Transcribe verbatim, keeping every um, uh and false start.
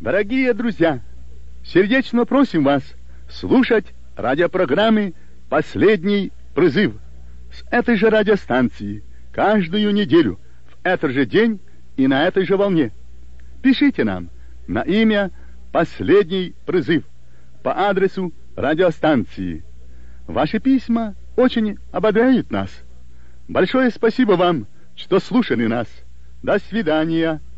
Дорогие друзья, сердечно просим вас слушать радиопрограммы «Последний призыв» с этой же радиостанции каждую неделю в этот же день и на этой же волне. Пишите нам на имя «Последний призыв» по адресу радиостанции. Ваши письма очень ободряют нас. Большое спасибо вам, что слушали нас. До свидания.